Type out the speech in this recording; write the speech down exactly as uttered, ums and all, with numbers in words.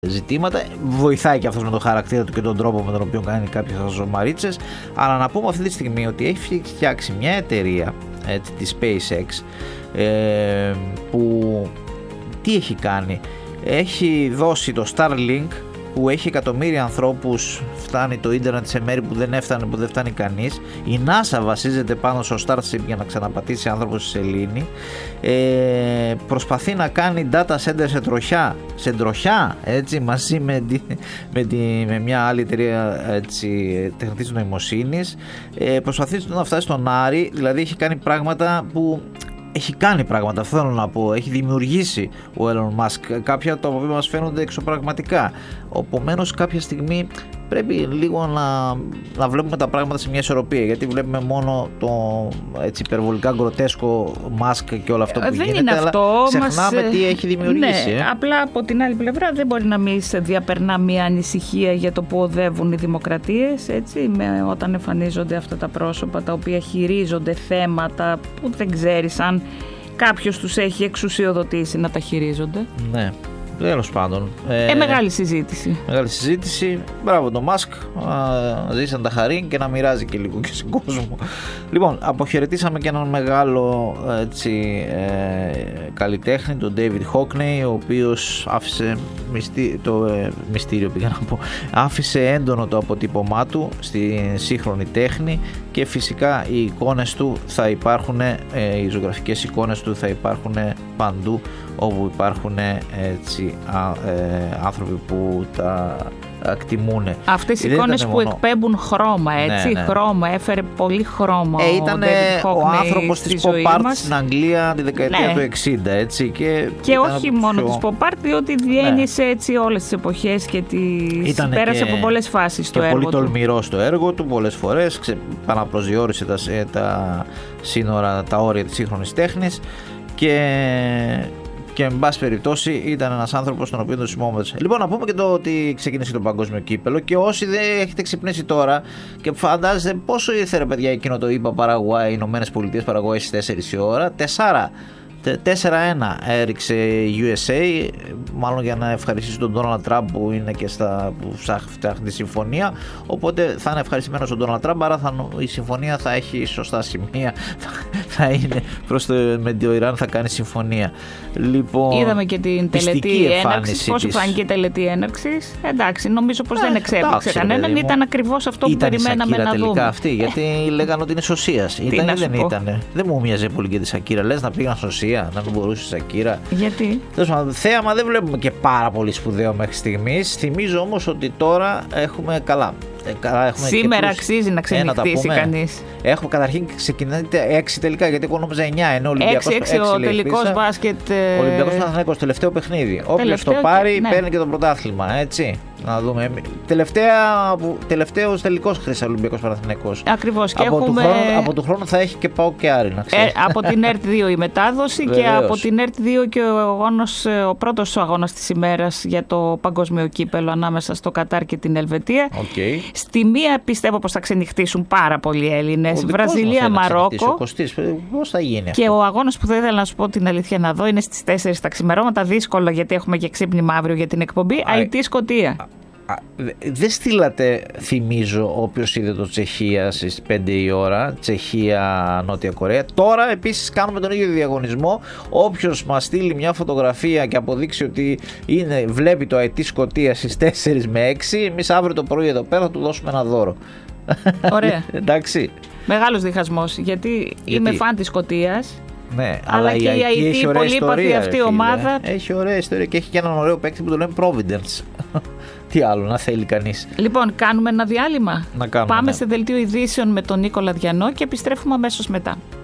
ζητήματα. Βοηθάει και αυτός με τον χαρακτήρα του και τον τρόπο με τον οποίο κάνει κάποιες ζωμαρίτσες. Αλλά να πούμε αυτή τη στιγμή ότι έχει φτιάξει μια εταιρεία, έτσι, τη SpaceX, ε, που τι έχει κάνει? Έχει δώσει το Starlink, που έχει εκατομμύρια ανθρώπους, φτάνει το ίντερνετ σε μέρη που δεν έφτανε, που δεν φτάνει κανείς. Η NASA βασίζεται πάνω στο Starship για να ξαναπατήσει άνθρωπος στη σελήνη. Ε, προσπαθεί να κάνει data center σε τροχιά, σε τροχιά, έτσι, μαζί με, τη, με, τη, με μια άλλη εταιρεία, έτσι, τεχνητής νοημοσύνης. Ε, προσπαθεί να φτάσει στον Άρη, δηλαδή έχει κάνει πράγματα που... Έχει κάνει πράγματα, θέλω να πω. Έχει δημιουργήσει ο Elon Musk κάποια τα οποία μας φαίνονται εξωπραγματικά. Επομένως, κάποια στιγμή πρέπει λίγο να, να βλέπουμε τα πράγματα σε μια ισορροπία. Γιατί βλέπουμε μόνο το, έτσι, υπερβολικά γκροτέσκο Musk και όλο αυτό που δεν γίνεται. Είναι αλλά αυτό, ξεχνάμε μας... τι έχει δημιουργήσει. Ναι, ε. απλά από την άλλη πλευρά δεν μπορεί να μην σε διαπερνά μια ανησυχία για το που οδεύουν οι δημοκρατίες, έτσι, με, όταν εμφανίζονται αυτά τα πρόσωπα τα οποία χειρίζονται θέματα που δεν ξέρεις αν κάποιος τους έχει εξουσιοδοτήσει να τα χειρίζονται. Ναι. Τέλος πάντων. Ε, ε, μεγάλη συζήτηση. Μεγάλη συζήτηση. Μπράβο τον Μάσκ. Ζήσαν τα χαρίν και να μοιράζει και λίγο και στον κόσμο. Λοιπόν, αποχαιρετήσαμε και έναν μεγάλο, έτσι, ε, καλλιτέχνη, τον David Hockney, ο οποίος άφησε μυστή, το ε, μυστήριο, πήγα να πω, άφησε έντονο το αποτύπωμά του στη σύγχρονη τέχνη και φυσικά οι εικόνες του θα υπάρχουν, ε, οι ζωγραφικές εικόνες του θα υπάρχουν παντού όπου υπάρχουν, έτσι, α, ε, άνθρωποι που τα εκτιμούν. Αυτές οι εικόνες που μόνο... εκπέμπουν χρώμα, έτσι, ναι, ναι. χρώμα, έφερε πολύ χρώμα. Ε, ήταν ο, ο άνθρωπος της pop art στην Αγγλία τη δεκαετία ναι. του εξήντα, έτσι. Και, και όχι πιο... μόνο της pop art, διότι διένυσε, ναι. έτσι, όλες τις εποχές και τις... πέρασε και... από πολλές φάσεις στο έργο του. Πολύ τολμηρό στο έργο του, πολλές φορές, ξε... παραπροσδιορίσε τα, τα σύνορα, τα όρια της σύγχρονης τέχνης και... Και εν πάση περιπτώσει ήταν ένας άνθρωπος τον οποίο τον σημόμαστε. Λοιπόν, να πούμε και το ότι ξεκίνησε το παγκόσμιο κύπελο και όσοι δεν έχετε ξυπνήσει τώρα και φαντάζεστε πόσο ήρθε, ρε παιδιά, εκείνο το ΙΠΑ Παραγουάι, Ηνωμένες Πολιτείες Παραγουάι στις τέσσερις η ώρα, τεσσάρα. τέσσερα ένα έριξε η γιου ες έι, μάλλον για να ευχαριστήσει τον Ντόναλντ Τραμπ που είναι και στα, που φτιάχνει τη συμφωνία, οπότε θα είναι ευχαριστημένος ο Ντόναλντ Τραμπ, άρα θα, η συμφωνία θα έχει σωστά σημεία, θα, θα είναι προς το, με το Ιράν θα κάνει συμφωνία. Λοιπόν, είδαμε και την τελετή έναρξης, πώς φάνηκε η τελετή έναρξης, εντάξει, νομίζω πως ε, δεν εξέπληξε κανέναν, ήταν ακριβώς αυτό που περιμέναμε να δούμε. Τελικά αυτή, γιατί λέγανε ότι είναι σωσίας, ήταν ή δεν ήταν, δεν μου μοιάζε πολύ και τη Σακύρα, λες να πήγαν σωσία. Να μην μπορούσε η Σακύρα. Γιατί? Θέαμα δεν βλέπουμε και πάρα πολύ σπουδαίο μέχρι στιγμής. Θυμίζω όμως ότι τώρα έχουμε καλά. Ε, καλά έχουμε σήμερα αξίζει να ξενυχτήσει ε, κανείς. Έχουμε καταρχήν ξεκινάει έξι τελικά, γιατί εγώ νόμιζα εννιά ενώ ο Ολυμπιακός έξι, έξι, ο τελικός μπάσκετ. Ο Ολυμπιακός Παναθηναϊκός, τελευταίο παιχνίδι. Όποιος το πάρει, ναι. παίρνει και το πρωτάθλημα, έτσι. Να δούμε. Τελευταίος τελικός χρήσα Ολυμπιακός Παναθηναϊκός. Ακριβώς. Και από, έχουμε... του χρόνου, από του χρόνου θα έχει και πάω και Άρη, να ξέρεις. Ε, από την ΕΡΤ δύο η μετάδοση και από την ΕΡΤ δύο και ο, αγώνος, ο πρώτος αγώνας της ημέρας για το παγκόσμιο κύπελο ανάμεσα στο Κατάρ και την Ελβετία. Okay. Στη μία πιστεύω πως θα ξενυχτήσουν πάρα πολλοί Έλληνες. Βραζιλία, Μαρόκο. Πώς θα γίνει αυτό? Και ο αγώνας που θα ήθελα να σου πω την αλήθεια να δω είναι στις τέσσερις τα ξημερώματα. Δύσκολο γιατί έχουμε και ξύπνημα αύριο για την εκπομπή. Αϊτή Σκωτία. Δεν στείλατε, θυμίζω, όποιος είδε το Τσεχία στις πέντε η ώρα, Τσεχία Νότια Κορέα. Τώρα επίσης κάνουμε τον ίδιο διαγωνισμό. Όποιος μας στείλει μια φωτογραφία και αποδείξει ότι είναι, βλέπει το Αϊτή Σκωτία στις τέσσερις με έξι, εμείς αύριο το πρωί εδώ πέρα θα του δώσουμε ένα δώρο. Ωραία. Εντάξει. Μεγάλος διχασμός, γιατί, γιατί είμαι φαν της Σκωτίας. Ναι, αλλά, αλλά και η Αϊτή, η πολύπαθη αυτή η ομάδα. Έχει ωραία ιστορία και έχει και έναν ωραίο παίκτη που το λέμε Providence. Τι άλλο να θέλει κανείς. Λοιπόν, κάνουμε ένα διάλειμμα. Να κάνουμε, Πάμε ναι. σε δελτίο ειδήσεων με τον Νίκολα Διανό και επιστρέφουμε αμέσως μετά.